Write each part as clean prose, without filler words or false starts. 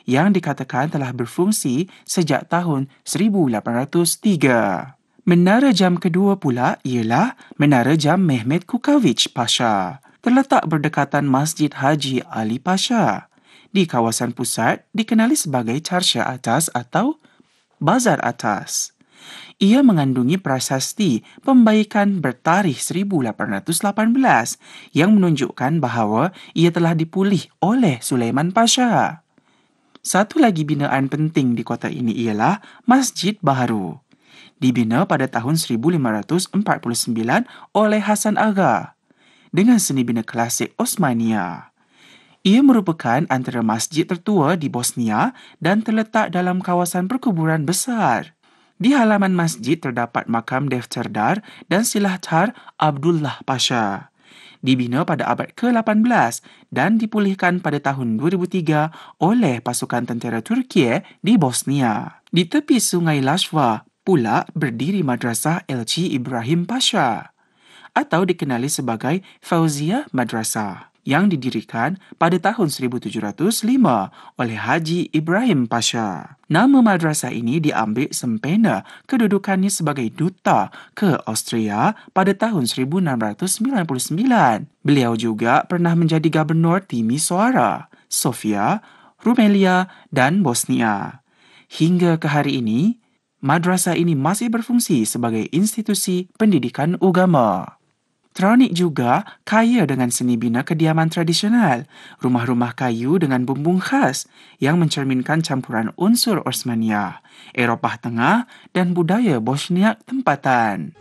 yang dikatakan telah berfungsi sejak tahun 1803. Menara jam kedua pula ialah Menara Jam Mehmet Kukavic Pasha, terletak berdekatan Masjid Haji Ali Pasha. Di kawasan pusat dikenali sebagai Charsha Atas atau Bazar Atas. Ia mengandungi prasasti pembaikan bertarikh 1818 yang menunjukkan bahawa ia telah dipulih oleh Sulaiman Pasha. Satu lagi binaan penting di kota ini ialah Masjid Baharu. Dibina pada tahun 1549 oleh Hasan Aga dengan seni bina klasik Osmania. Ia merupakan antara masjid tertua di Bosnia dan terletak dalam kawasan perkuburan besar. Di halaman masjid terdapat makam Defterdar dan Silahtar Abdullah Pasha. Dibina pada abad ke-18 dan dipulihkan pada tahun 2003 oleh pasukan tentera Turki di Bosnia. Di tepi Sungai Lashwa pula berdiri Madrasah Elchi Ibrahim Pasha atau dikenali sebagai Fauzia Madrasah yang didirikan pada tahun 1705 oleh Haji Ibrahim Pasha. Nama madrasah ini diambil sempena kedudukannya sebagai duta ke Austria pada tahun 1699. Beliau juga pernah menjadi gubernur Timisoara, Sofia, Rumelia dan Bosnia. Hingga ke hari ini, madrasah ini masih berfungsi sebagai institusi pendidikan agama. Traunik juga kaya dengan seni bina kediaman tradisional, rumah-rumah kayu dengan bumbung khas yang mencerminkan campuran unsur Osmania, Eropah Tengah dan budaya Bosniak tempatan.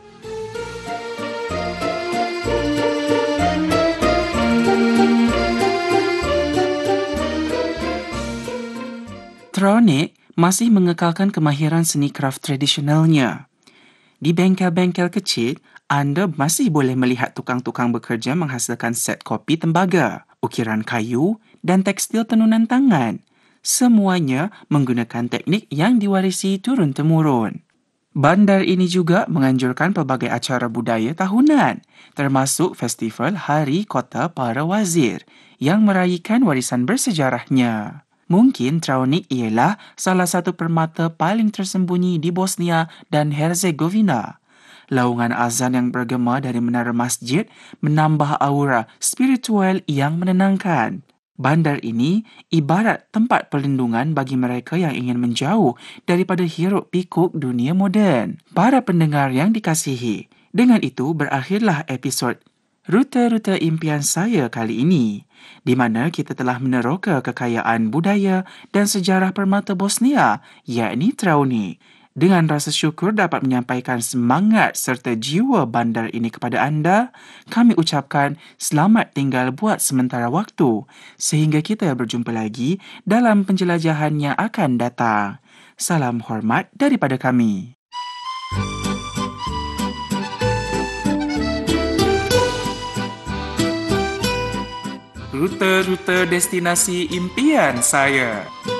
Traunik masih mengekalkan kemahiran seni kraf tradisionalnya. Di bengkel-bengkel kecil, anda masih boleh melihat tukang-tukang bekerja menghasilkan set kopi tembaga, ukiran kayu dan tekstil tenunan tangan. Semuanya menggunakan teknik yang diwarisi turun-temurun. Bandar ini juga menganjurkan pelbagai acara budaya tahunan, termasuk Festival Hari Kota Para Wazir yang meraihkan warisan bersejarahnya. Mungkin Traunik ialah salah satu permata paling tersembunyi di Bosnia dan Herzegovina. Laungan azan yang bergema dari menara masjid menambah aura spiritual yang menenangkan. Bandar ini ibarat tempat perlindungan bagi mereka yang ingin menjauh daripada hiruk-pikuk dunia moden. Para pendengar yang dikasihi, dengan itu berakhirlah episod Rute-Rute Impian saya kali ini, di mana kita telah meneroka kekayaan budaya dan sejarah permata Bosnia, yakni Traunik. Dengan rasa syukur dapat menyampaikan semangat serta jiwa bandar ini kepada anda, kami ucapkan selamat tinggal buat sementara waktu, sehingga kita berjumpa lagi dalam penjelajahan yang akan datang. Salam hormat daripada kami. Rute-rute destinasi impian saya.